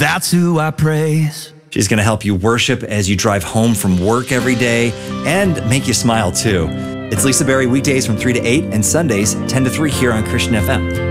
That's who I praise. She's going to help you worship as you drive home from work every day and make you smile too. It's Lisa Berry, weekdays from 3 to 8 and Sundays 10 to 3 here on Christian FM.